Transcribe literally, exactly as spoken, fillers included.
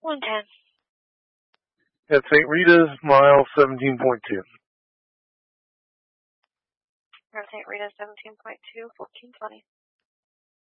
one ten. At Saint Rita's, mile seventeen point two. At Saint Rita's, seventeen point two, fourteen twenty.